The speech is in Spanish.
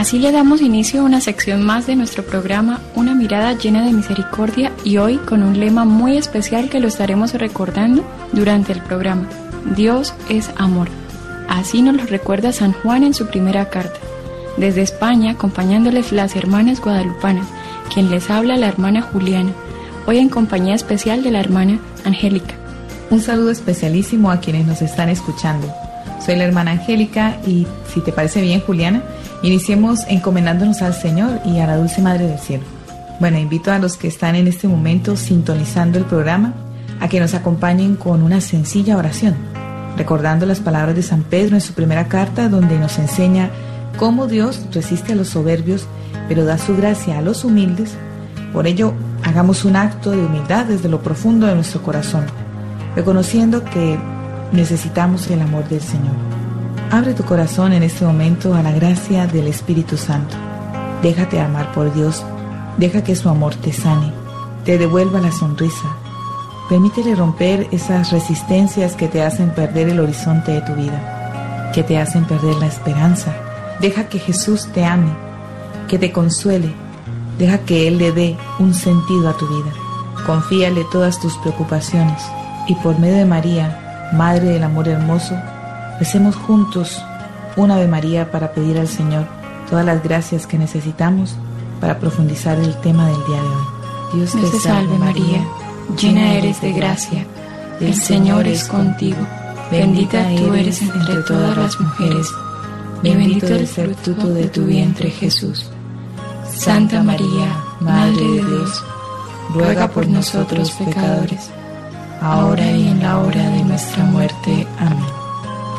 Así le damos inicio a una sección más de nuestro programa, Una mirada llena de misericordia, y hoy con un lema muy especial que lo estaremos recordando durante el programa: Dios es amor. Así nos lo recuerda San Juan en su primera carta. Desde España, acompañándoles las hermanas guadalupanas, quien les habla la hermana Juliana, hoy en compañía especial de la hermana Angélica. Un saludo especialísimo a quienes nos están escuchando. Soy la hermana Angélica y, si te parece bien, Juliana, iniciemos encomendándonos al Señor y a la Dulce Madre del Cielo. Bueno, invito a los que están en este momento sintonizando el programa a que nos acompañen con una sencilla oración, recordando las palabras de San Pedro en su primera carta, donde nos enseña cómo Dios resiste a los soberbios, pero da su gracia a los humildes. Por ello, hagamos un acto de humildad desde lo profundo de nuestro corazón, reconociendo que necesitamos el amor del Señor. Abre tu corazón en este momento a la gracia del Espíritu Santo. Déjate amar por Dios, deja que su amor te sane, te devuelva la sonrisa. Permítele romper esas resistencias que te hacen perder el horizonte de tu vida, que te hacen perder la esperanza. Deja que Jesús te ame, que te consuele, deja que Él le dé un sentido a tu vida. Confíale todas tus preocupaciones y por medio de María, Madre del Amor Hermoso, recemos juntos un Ave María para pedir al Señor todas las gracias que necesitamos para profundizar el tema del día de hoy. Dios te salve María, llena eres de gracia, el Señor es contigo, bendita tú eres entre todas las mujeres, y bendito el fruto de tu vientre Jesús. Santa María, Madre de Dios, ruega por nosotros pecadores, ahora y en la hora de nuestra muerte. Amén.